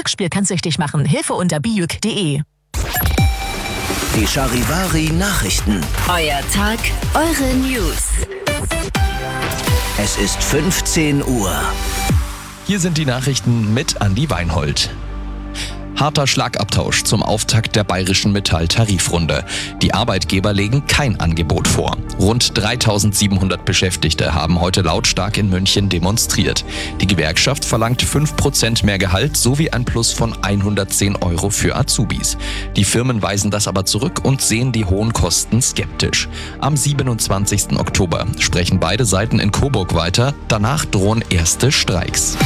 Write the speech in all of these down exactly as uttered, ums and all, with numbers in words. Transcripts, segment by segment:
Glücksspiel kann süchtig machen. Hilfe unter biuk punkt de. Die Charivari Nachrichten. Euer Tag, eure News. Es ist fünfzehn Uhr. Hier sind die Nachrichten mit Andi Weinhold. Harter Schlagabtausch zum Auftakt der Bayerischen Metall-Tarifrunde. Die Arbeitgeber legen kein Angebot vor. Rund dreitausendsiebenhundert Beschäftigte haben heute lautstark in München demonstriert. Die Gewerkschaft verlangt fünf Prozent mehr Gehalt sowie ein Plus von hundertzehn Euro für Azubis. Die Firmen weisen das aber zurück und sehen die hohen Kosten skeptisch. Am siebenundzwanzigsten Oktober sprechen beide Seiten in Coburg weiter. Danach drohen erste Streiks.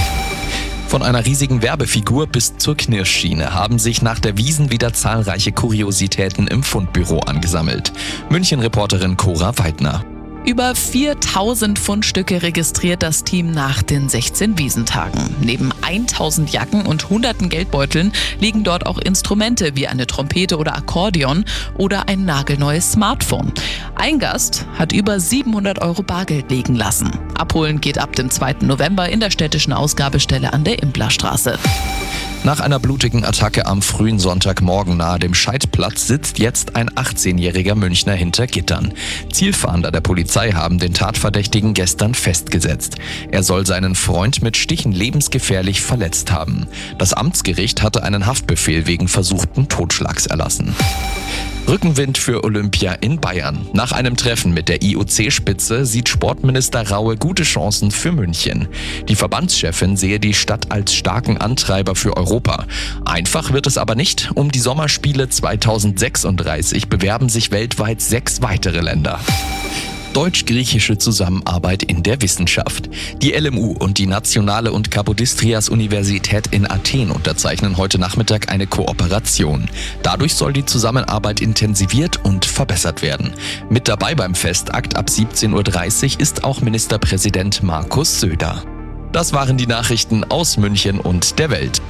Von einer riesigen Werbefigur bis zur Knirschschiene haben sich nach der Wiesn wieder zahlreiche Kuriositäten im Fundbüro angesammelt. München-Reporterin Cora Weidner. Über viertausend Fundstücke registriert das Team nach den sechzehn Wiesentagen. Neben tausend Jacken und hunderten Geldbeuteln liegen dort auch Instrumente wie eine Trompete oder Akkordeon oder ein nagelneues Smartphone. Ein Gast hat über siebenhundert Euro Bargeld liegen lassen. Abholen geht ab dem zweiten November in der städtischen Ausgabestelle an der Implerstraße. Nach einer blutigen Attacke am frühen Sonntagmorgen nahe dem Scheidplatz sitzt jetzt ein achtzehnjähriger Münchner hinter Gittern. Zielfahnder der Polizei haben den Tatverdächtigen gestern festgesetzt. Er soll seinen Freund mit Stichen lebensgefährlich verletzt haben. Das Amtsgericht hatte einen Haftbefehl wegen versuchten Totschlags erlassen. Rückenwind für Olympia in Bayern. Nach einem Treffen mit der I O C-Spitze sieht Sportminister Raue gute Chancen für München. Die Verbandschefin sehe die Stadt als starken Antreiber für Europa. Einfach wird es aber nicht. Um die Sommerspiele zweitausendsechsunddreißig bewerben sich weltweit sechs weitere Länder. Deutsch-griechische Zusammenarbeit in der Wissenschaft. Die L M U und die Nationale und Kapodistrias-Universität in Athen unterzeichnen heute Nachmittag eine Kooperation. Dadurch soll die Zusammenarbeit intensiviert und verbessert werden. Mit dabei beim Festakt ab siebzehn Uhr dreißig ist auch Ministerpräsident Markus Söder. Das waren die Nachrichten aus München und der Welt.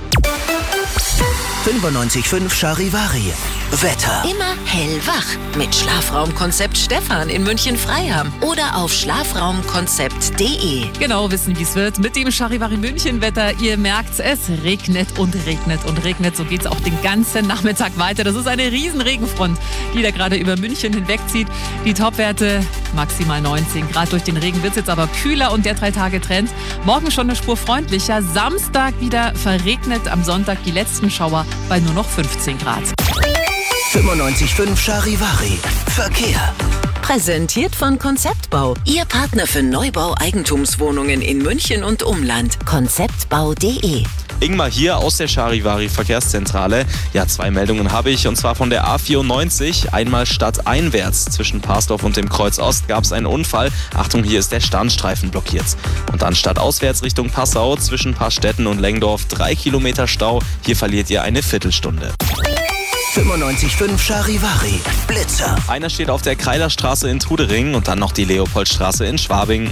fünfundneunzig Komma fünf Charivari. Wetter. Immer hellwach mit Schlafraumkonzept Stefan in München-Freiham oder auf schlafraumkonzept punkt de. Genau wissen, wie es wird mit dem Charivari München-Wetter. Ihr merkt, es regnet und regnet und regnet. So geht es auch den ganzen Nachmittag weiter. Das ist eine riesen Regenfront, die da gerade über München hinwegzieht. Die Topwerte maximal neunzehn Grad. Durch den Regen wird es jetzt aber kühler und der Drei-Tage-Trend. Morgen schon eine Spur freundlicher. Samstag wieder verregnet. Am Sonntag die letzten Schauer bei nur noch fünfzehn Grad. fünfundneunzig Komma fünf Charivari. Verkehr. Präsentiert von Konzeptbau. Ihr Partner für Neubau-Eigentumswohnungen in München und Umland. konzeptbau punkt de. Ingmar hier aus der Charivari Verkehrszentrale. Ja, zwei Meldungen habe ich und zwar von der A vierundneunzig. Einmal stadteinwärts zwischen Parsdorf und dem Kreuz Ost gab es einen Unfall. Achtung, hier ist der Standstreifen blockiert. Und dann stadtauswärts Richtung Passau zwischen Paarstetten und Lengdorf drei Kilometer Stau. Hier verliert ihr eine Viertelstunde. fünfundneunzig Komma fünf Charivari. Blitzer. Einer steht auf der Kreilerstraße in Trudering und dann noch die Leopoldstraße in Schwabing.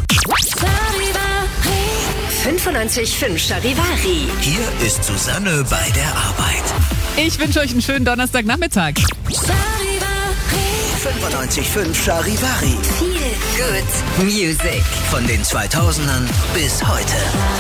fünfundneunzig Komma fünf Charivari. Hier ist Susanne bei der Arbeit. Ich wünsche euch einen schönen Donnerstagnachmittag. fünfundneunzig Komma fünf Charivari. Feel good music. Von den zweitausendern bis heute.